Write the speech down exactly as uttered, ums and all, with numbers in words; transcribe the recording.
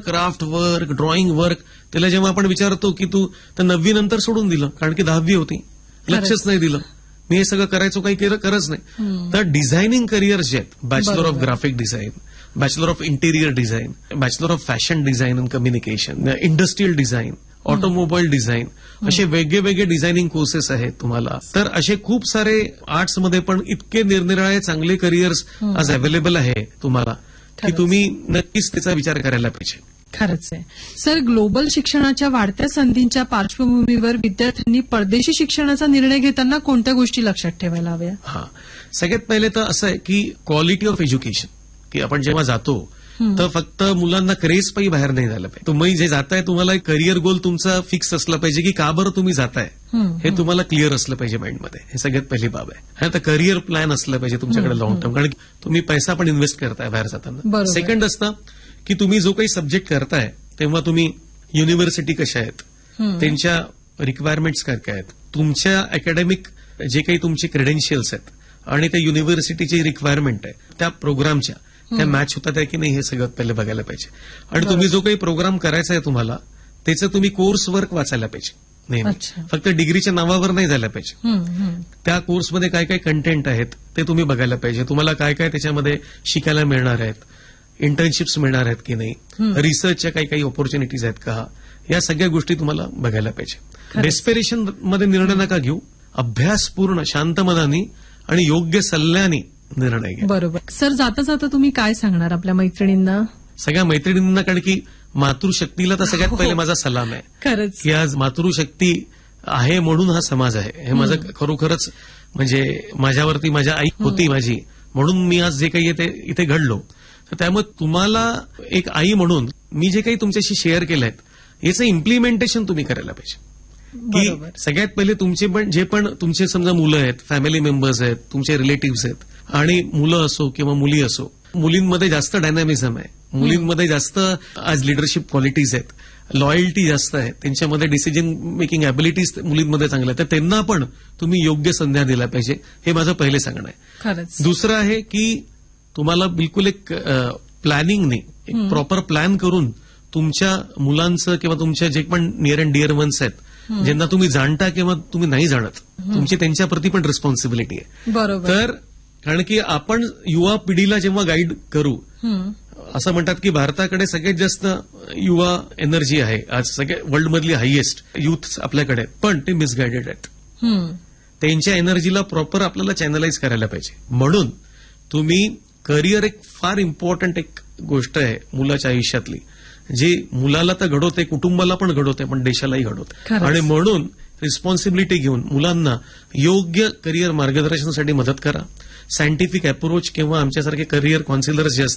Craft work, drawing work, त्याला जेव्हा आपण विचारतो की तू तर नववी नंतर सोडून दिलं कारण की दहावी होती, लक्षच नाही दिलं, मी हे सगळं करायचो काही केलं करच नाही. तर डिझायनिंग करिअर्स जे आहेत, bachelor of graphic design, bachelor of interior design, bachelor of fashion design and communication, industrial design, automobile design, असे वेगळे वेगळे डिझायनिंग कोर्सेस आहेत तुम्हाला. तर असे खूप सारे आर्ट्समध्ये पण इतके निरनिराळे चांगले करिअर्स आज अवेलेबल आहे तुम्हाला की तुम्ही नक्कीच त्याचा विचार करायला पाहिजे. खरंच आहे सर. ग्लोबल शिक्षणाच्या वाढत्या संधींच्या पार्श्वभूमीवर विद्यार्थ्यांनी परदेशी शिक्षणाचा निर्णय घेताना कोणत्या गोष्टी लक्षात ठेवायला हव्या? हा, सगळ्यात पहिले तर असं आहे की क्वालिटी ऑफ एज्युकेशन, की आपण जेव्हा जातो तर फक्त मुलांना क्रेज पायी बाहेर नाही झालं पाहिजे. तुम्ही जे जाताय तुम्हाला करिअर गोल तुमचा फिक्स असला पाहिजे की का बरं तुम्ही जाताय हे तुम्हाला क्लिअर असलं पाहिजे माइंडमध्ये. हे सगळ्यात पहिली बाब आहे. आता करिअर प्लॅन असलं पाहिजे तुमच्याकडे लॉंग टर्म, कारण तुम्ही पैसा पण इन्व्हेस्ट करताय बाहेर जाताना. सेकंड असतं की तुम्ही जो काही सब्जेक्ट करताय तेव्हा तुम्ही युनिव्हर्सिटी कशा आहेत, त्यांच्या रिक्वायरमेंट्स काय काय आहेत, तुमच्या अकॅडमिक जे काही तुमचे क्रेडेन्शियल्स आहेत आणि त्या युनिव्हर्सिटीची रिक्वायरमेंट आहे त्या प्रोग्रामच्या त्या मॅच होतात आहे की नाही हे सगळं पहिले बघायला पाहिजे. आणि तुम्ही जो काही प्रोग्राम करायचा आहे तुम्हाला त्याचं तुम्ही कोर्स वर्क वाचायला पाहिजे नेहमी, फक्त डिग्रीच्या नावावर नाही झालं पाहिजे. त्या कोर्समध्ये काय काय कंटेंट आहेत ते तुम्ही बघायला पाहिजे. तुम्हाला काय काय त्याच्यामध्ये शिकायला मिळणार आहेत, इंटर्नशिप्स मिळणार आहेत की नाही, रिसर्चच्या काही काही ऑपॉर्च्युनिटीज आहेत का, या सगळ्या गोष्टी तुम्हाला बघायला पाहिजे. डेस्पेरेशन मध्ये निर्णय नका घेऊ, अभ्यासपूर्ण शांत मनाने आणि योग्य सल्ल्याने निर्णय घ्या. बरोबर. सर, जाता जाता तुम्ही काय सांगणार आपल्या मैत्रिणींना? सगळ्या मैत्रिणींना, कारण की मातृशक्तीला तर सगळ्यात पहिले माझा सलाम आहे. खरंच की आज मातृशक्ती आहे म्हणून हा समाज आहे. हे माझं खरोखरच म्हणजे माझ्यावरती माझ्या आई होती माझी म्हणून मी आज जे काही येते इथे घडलो. तर त्यामुळे तुम्हाला एक आई म्हणून मी जे काही तुमच्याशी शेअर केलं आहे याचं इम्प्लिमेंटेशन तुम्ही करायला पाहिजे. की सगळ्यात पहिले तुमचे पण जे पण तुमचे समजा मुलं आहेत, फॅमिली मेंबर्स आहेत, तुमचे रिलेटिव्स आहेत, आणि मुलं असो किंवा मुली असो, मुलींमध्ये जास्त डायनॅमिझम आहे, मुलींमध्ये जास्त आज लिडरशिप क्वालिटीज आहेत, लॉयल्टी जास्त आहे, त्यांच्यामध्ये डिसिजन मेकिंग अॅबिलिटीज मुलींमध्ये चांगल्या आहेत. तर त्यांना पण तुम्ही योग्य संधी दिला पाहिजे, हे माझं पहिले सांगणं आहे. दुसरं आहे की तुम्हाला बिलकुल एक प्लॅनिंगने एक प्रॉपर प्लॅन करून तुमच्या मुलांचं किंवा तुमच्या जे पण नियर अँड डिअर वन्स आहेत ज्यांना तुम्ही जाणता किंवा तुम्ही नाही जाणत, तुमची त्यांच्याप्रती पण रिस्पॉन्सिबिलिटी आहे. बरोबर. तर कारण की आपण युवा पिढीला जेव्हा गाईड करू, असं म्हणतात की भारताकडे सगळ्यात जास्त युवा एनर्जी आहे आज, सगळ्या वर्ल्डमधली हायएस्ट युथ आपल्याकडे, पण ते मिसगायडेड आहेत. त्यांच्या एनर्जीला प्रॉपर आपल्याला चॅनलाइज करायला पाहिजे. म्हणून तुम्ही करिअर एक फार इम्पॉर्टंट एक गोष्ट आहे मुलाच्या आयुष्यातली, जी मुलाला तर घडवते, कुटुंबाला पण घडवते, पण देशालाही घडवते. आणि म्हणून रिस्पॉन्सिबिलिटी घेऊन मुलांना योग्य करिअर मार्गदर्शनासाठी मदत करा. सायंटिफिक अप्रोच किंवा आमच्यासारखे करिअर काउन्सिलर्स जे असतात